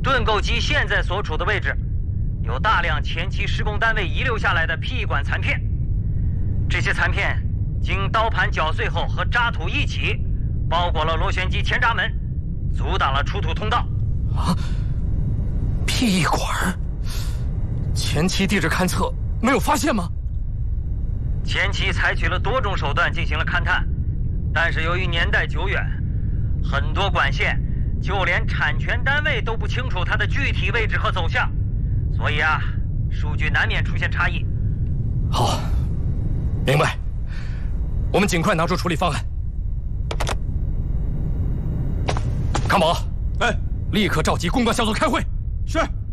盾构机现在所处的位置，有大量前期施工单位遗留下来的PE管残片。这些残片经刀盘绞碎后和渣土一起，包裹了螺旋机前闸门，阻挡了出土通道。 啊 ！PE管，前期地质勘测没有发现吗？ 前期采取了多种手段进行了勘探，但是由于年代久远，很多管线就连产权单位都不清楚它的具体位置和走向，所以啊，数据难免出现差异。 好，明白。我们尽快拿出处理方案。康宝， 哎， 立刻召集公关小组开会。 是。